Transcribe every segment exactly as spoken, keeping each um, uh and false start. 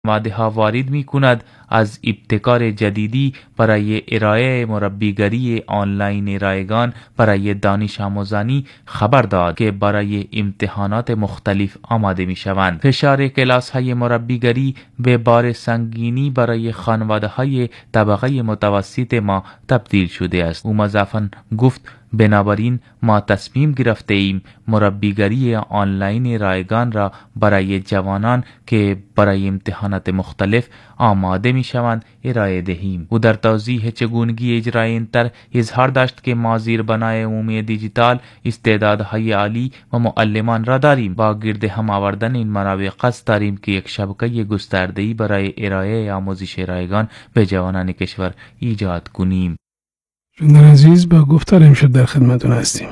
ماده ها وارد می کند از ابتکار جدیدی برای ارائه مربیگری آنلاین رایگان برای دانش آموزانی خبر داد که برای امتحانات مختلف آماده می شوند. فشار کلاس های مربیگری به بار سنگینی برای خانواده های طبقه متوسط ما تبدیل شده است. او مضافاً گفت بنابراین ما تصمیم گرفته ایم مربیگری آنلاین رایگان را برای جوانان که برای امتحانات مختلف آماده می شوند ارائه دهیم. او در توضیح چگونگی اجرای این طرح اظهار داشت که ما زیربنای عمومی دیجیتال استعدادهای عالی و معلمان را داریم. با گرد هم آوردن این منابع قصد داریم که یک شبکه گسترده‌ای برای ارائه آموزش رایگان به جوانان کشور ایجاد کنیم. شنوندگان عزیز، با گفتار امشب در خدمتتون هستیم.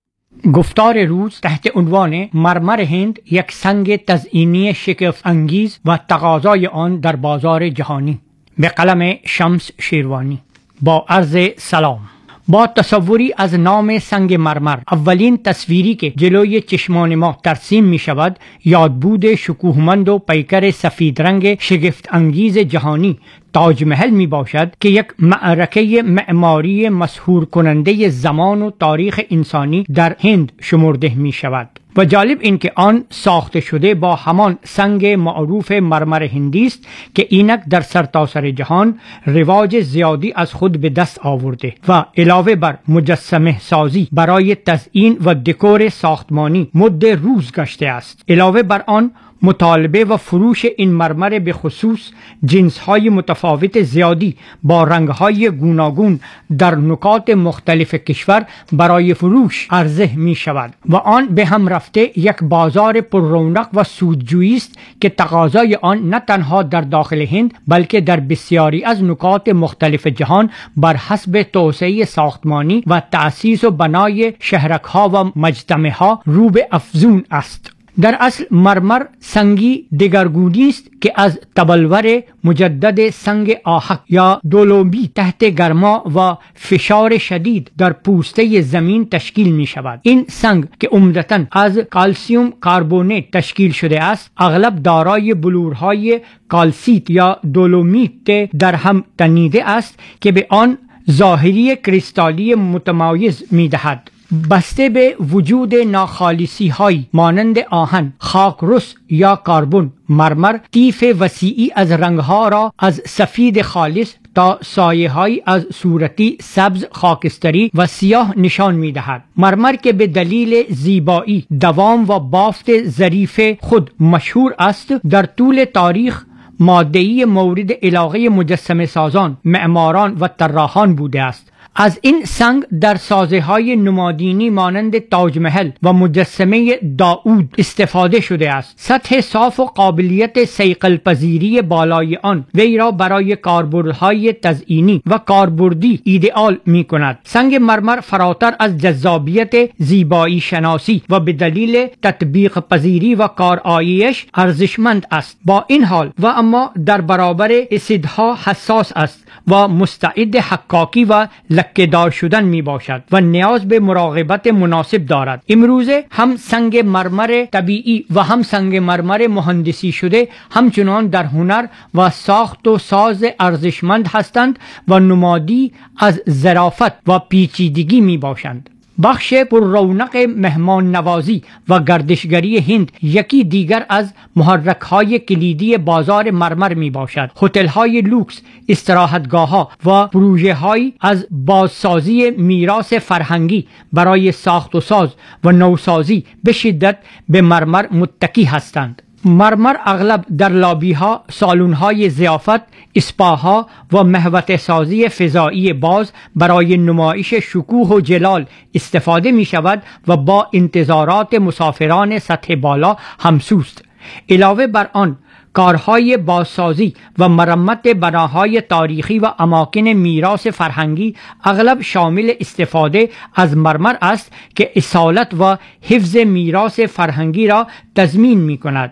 گفتار روز تحت عنوان مرمر هند، یک سنگ تزئینی شگفت انگیز و تقاضای آن در بازار جهانی، به قلم شمس شیروانی. با عرض سلام. با تصوری از نام سنگ مرمر، اولین تصویری که جلوی چشمان ما ترسیم می شود یادبود شکوهمند و پیکر سفید رنگ شگفت انگیز جهانی تاج محل می باشد که یک معرکه معماری مسحور کننده زمان و تاریخ انسانی در هند شمرده می شود. و جالب این که آن ساخته شده با همان سنگ معروف مرمر هندی است که اینک در سرتاسر جهان رواج زیادی از خود به دست آورده و علاوه بر مجسمه سازی برای تزیین و دکور ساختمانی مد روز گشته است. علاوه بر آن مطالبه و فروش این مرمر به خصوص جنس‌های متفاوت زیادی با رنگ‌های گوناگون در نقاط مختلف کشور برای فروش عرضه می شود و آن به هم رفته یک بازار پر رونق و سودجویی است که تقاضای آن نه تنها در داخل هند بلکه در بسیاری از نقاط مختلف جهان بر حسب توسعه ساختمانی و تأسیس و بنای شهرک‌ها و مجتمع‌ها رو به افزون است. در اصل مرمر سنگی دگرگونی است که از تبلور مجدد سنگ آهک یا دولومیت تحت گرما و فشار شدید در پوسته زمین تشکیل می شود. این سنگ که عمدتاً از کلسیم کربونات تشکیل شده است، اغلب دارای بلورهای کالسیت یا دولومیت در هم تنیده است که به آن ظاهری کریستالی متمایز می دهد. بسته به وجود ناخالصی های مانند آهن، خاکرس یا کربن، مرمر طیف وسیعی از رنگها را از سفید خالص تا سایه های از صورتی سبز، خاکستری و سیاه نشان می دهد. مرمر که به دلیل زیبایی، دوام و بافت ظریف خود مشهور است، در طول تاریخ ماده‌ای مورد علاقه مجسمه سازان، معماران و طراحان بوده است. از این سنگ در سازه های نمادینی مانند تاج محل و مجسمه داوود استفاده شده است. سطح صاف و قابلیت صیقل پذیری بالای آن وی را برای کاربردهای تزئینی و کاربردی ایدئال می کند. سنگ مرمر فراتر از جذابیت زیبایی شناسی و به دلیل تطبیق پذیری و کارآییش ارزشمند است. با این حال و اما در برابر اسیدها حساس است و مستعد حکاکی و لکه‌دار شدن می باشد و نیاز به مراقبت مناسب دارد. امروزه هم سنگ مرمر طبیعی و هم سنگ مرمر مهندسی شده همچنان در هنر و ساخت و ساز ارزشمند هستند و نمادی از ظرافت و پیچیدگی می باشند. بخش پر رونق مهمان نوازی و گردشگری هند یکی دیگر از محرک های کلیدی بازار مرمر می باشد. هتل های لوکس، استراحتگاه ها و پروژه های از بازسازی میراث فرهنگی برای ساخت و ساز و نوسازی به شدت به مرمر متکی هستند. مرمر اغلب در لابی ها، سالن های ضیافت، اسپاها و محوطه سازی فضایی باز برای نمایش شکوه و جلال استفاده می شود و با انتظارات مسافران سطح بالا همسوست. علاوه بر آن کارهای بازسازی و مرمت بناهای تاریخی و اماکن میراث فرهنگی اغلب شامل استفاده از مرمر است که اصالت و حفظ میراث فرهنگی را تضمین می کند.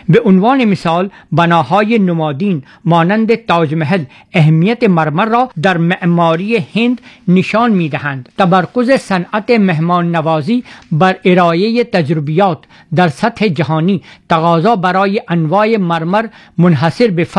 به عنوان مثال بناهای نمادین مانند تاج محل اهمیت مرمر را در معماری هند نشان می دهند. تمرکز صنعت مهمان نوازی بر ارائه تجربیات در سطح جهانی، تقاضا برای انواع مرمر منحصر به